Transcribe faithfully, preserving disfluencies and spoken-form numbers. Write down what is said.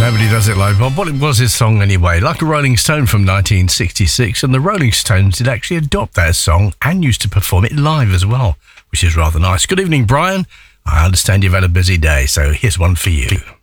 Nobody does it like Bob. What it was his song anyway, Like a Rolling Stone from nineteen sixty-six, and the Rolling Stones did actually adopt that song and used to perform it live as well, which is rather nice. Good evening, Brian. I understand you've had a busy day, so here's one for you.